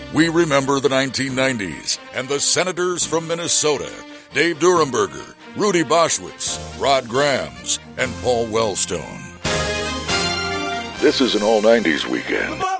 We remember the 1990s and the senators from Minnesota, Dave Durenberger, Rudy Boschwitz, Rod Grams, and Paul Wellstone. This is an all-90s weekend.